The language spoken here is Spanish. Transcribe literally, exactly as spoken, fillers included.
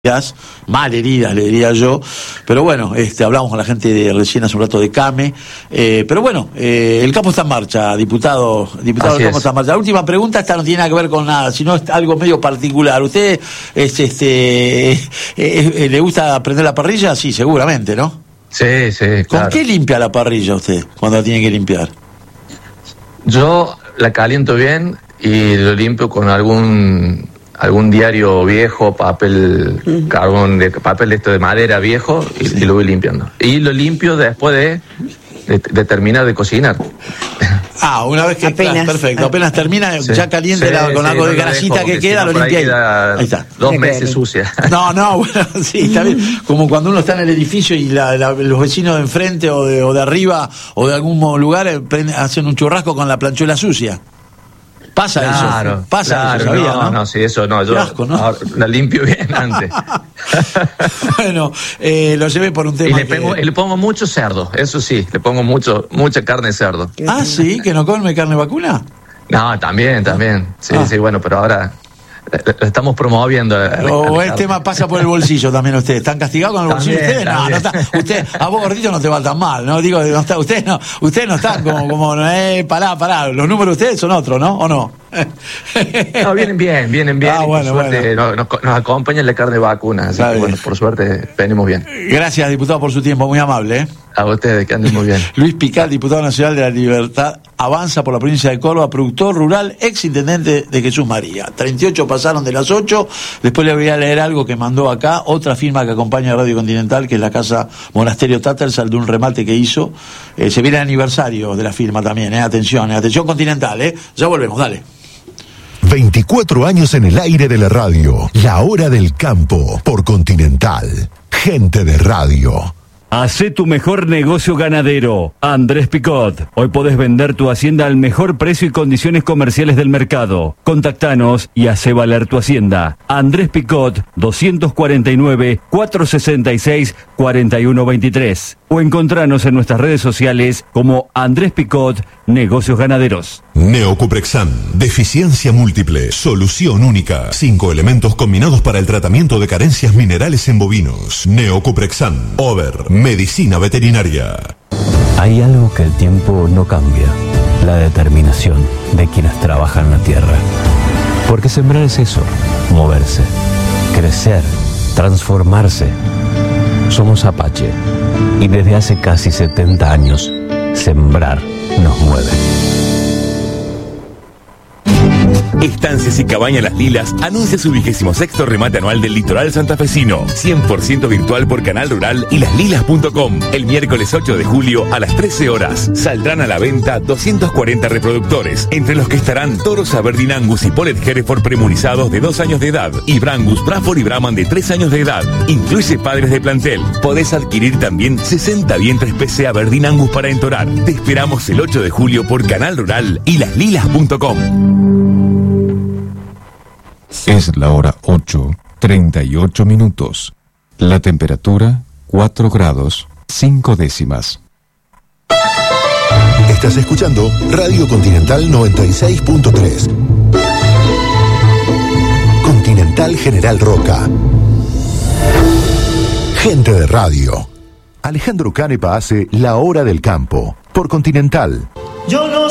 mal heridas, le diría yo, pero bueno, este, hablamos con la gente de recién hace un rato de CAME, eh, pero bueno, eh, el campo está en marcha, diputado, diputado, el campo está en marcha. La última pregunta, esta no tiene nada que ver con nada, sino es algo medio particular. ¿Usted es, este, eh, eh, le gusta prender la parrilla? Sí, seguramente, ¿no? Sí, sí, ¿Con claro. qué limpia la parrilla usted cuando la tiene que limpiar? Yo la caliento bien y lo limpio con algún algún diario viejo, papel, uh-huh. carbón de papel esto de madera viejo y, sí. y lo voy limpiando. Y lo limpio después de, de, de terminar de cocinar. Ah, una vez que apenas, claro, perfecto, apenas termina, sí. ya caliente sí, la, con sí, algo no de grasita que queda, lo limpia. Ahí. Ahí está. Dos meses sucia. No, no, bueno, sí, está bien. Como cuando uno está en el edificio y la, la, los vecinos de enfrente o de, o de arriba o de algún lugar eh, prende, hacen un churrasco con la planchuela sucia. Pasa claro, eso, pasa claro, eso, ¿sabía, no, no? No, sí, eso no, yo asco, ¿no? Ahora, la limpio bien antes. Bueno, eh, lo llevé por un tema y le, que... pongo, y le pongo mucho cerdo, eso sí, le pongo mucho mucha carne de cerdo. Ah, ¿sí? ¿Que no come carne vacuna? No, también, también, sí, ah. sí, bueno, pero ahora lo estamos promoviendo. O el tema pasa por el bolsillo también ustedes. ¿Están castigados con el bolsillo ustedes? No, no está, usted, a vos gordito no te va tan mal, ¿no? Digo, no está, ustedes no, ustedes no están como, como eh, pará, pará, los números de ustedes son otros, ¿no? ¿O no? No, vienen bien, vienen bien. Ah, bueno, por suerte bueno. nos, nos acompaña la carne vacuna, así que, bueno, por suerte venimos bien. Gracias, diputado, por su tiempo, muy amable, ¿eh? A ustedes, que anden muy bien. Luis Pical, diputado nacional de la Libertad Avanza por la provincia de Córdoba, productor rural, ex intendente de Jesús María. treinta y ocho pasaron de las ocho. Después le voy a leer algo que mandó acá, otra firma que acompaña a Radio Continental, que es la Casa Monasterio Tattersall, de un remate que hizo. Eh, se viene el aniversario de la firma también, ¿eh? Atención, eh, atención Continental, ¿eh? Ya volvemos, dale. veinticuatro años en el aire de la radio. La hora del campo por Continental. Gente de radio. Hacé tu mejor negocio ganadero. Andrés Picot. Hoy podés vender tu hacienda al mejor precio y condiciones comerciales del mercado. Contactanos y hacé valer tu hacienda. Andrés Picot, doscientos cuarenta y nueve, cuatrocientos sesenta y seis, cuarenta y uno veintitrés. O encontranos en nuestras redes sociales como Andrés Picot, Negocios Ganaderos. Neocuprexan, deficiencia múltiple, solución única. Cinco elementos combinados para el tratamiento de carencias minerales en bovinos. Neocuprexan, Over, medicina veterinaria. Hay algo que el tiempo no cambia, la determinación de quienes trabajan la tierra. Porque sembrar es eso, moverse, crecer, transformarse. Somos Apache y desde hace casi setenta años, sembrar nos mueve. Estancias y Cabañas Las Lilas anuncia su vigésimo sexto remate anual del litoral santafesino. cien por ciento virtual por Canal Rural y las lilas punto com. El miércoles ocho de julio a las trece horas. Saldrán a la venta doscientos cuarenta reproductores, entre los que estarán toros Aberdeen Angus y Polet Hereford premunizados de dos años de edad y Brangus, Braford y Brahman de tres años de edad. Incluye padres de plantel. Podés adquirir también sesenta vientres P C Aberdeen Angus para entorar. Te esperamos el ocho de julio por Canal Rural y las lilas punto com. Es la hora ocho, treinta y ocho minutos. La temperatura, cuatro grados, cinco décimas. Estás escuchando Radio Continental noventa y seis punto tres. Continental General Roca. Gente de radio. Alejandro Canepa hace La Hora del Campo por Continental. Yo no